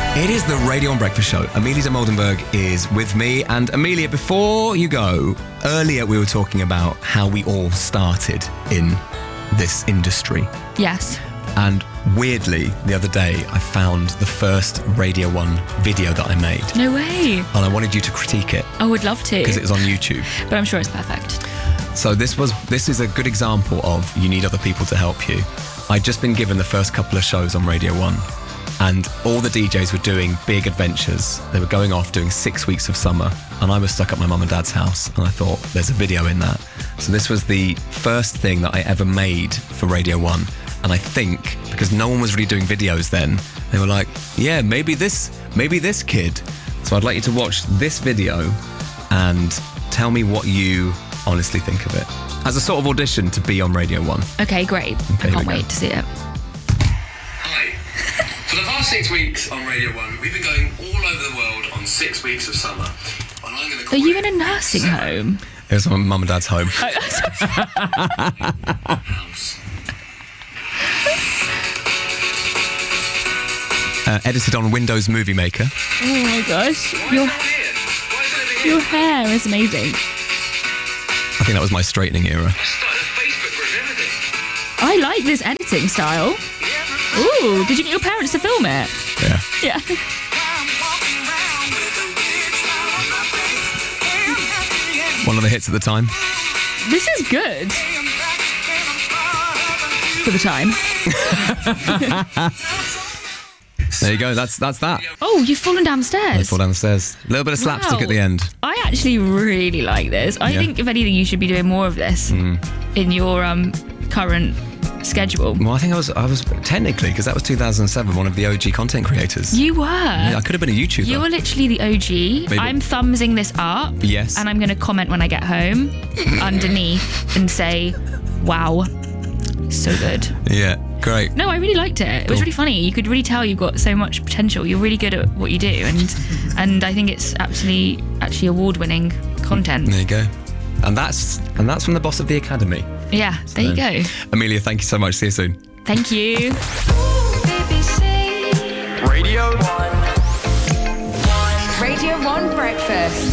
It is the Radio 1 Breakfast Show. Amelia de Moldenberg is with me. And Amelia, before you go, earlier we were talking about how we all started in this industry. Yes. And weirdly, the other day, I found the first Radio 1 video that I made. No way. And I wanted you to critique it. I would love to. Because it was on YouTube. But I'm sure it's perfect. So this is a good example of you need other people to help you. I'd just been given the first couple of shows on Radio 1. And all the DJs were doing big adventures. They were going off doing 6 weeks of summer. And I was stuck at my mum and dad's house. And I thought, there's a video in that. So this was the first thing that I ever made for Radio 1. And I think, because no one was really doing videos then, they were like, yeah, maybe this kid. So I'd like you to watch this video and tell me what you honestly think of it. As a sort of audition to be on Radio 1. Okay, great. Okay, I can't wait to see it. Hi. For the past 6 weeks on Radio 1, we've been going all over the world on 6 weeks of summer. And I'm gonna Are you in a nursing home? It was my mum and dad's home. house. Edited on Windows Movie Maker. Oh my gosh. Why is it over here? Your hair is amazing. I think that was my straightening era. I started a Facebook group and everything. I like this editing style. Ooh, did you get your parents to film it? Yeah. Yeah. One of the hits at the time. This is good. For the time. There you go. That's that. Oh, you've fallen down the I stairs. fall down the stairs. A little bit of slapstick Wow. at the end. I actually really like this. I Yeah. think, if anything, you should be doing more of this in your current schedule. Well, I think I was technically, because that was 2007, one of the OG content creators. You were. Yeah, I could have been a YouTuber. You were literally the OG. Maybe. I'm thumbsing this up. Yes. And I'm going to comment when I get home underneath and say, wow, so good. Yeah, great. No, I really liked it. It was Cool. really funny. You could really tell you've got so much potential. You're really good at what you do. And I think it's actually award-winning content. There you go. And that's from the boss of the Academy. Yeah, there you go. Amelia, thank you so much. See you soon. Thank you. Radio 1 Breakfast.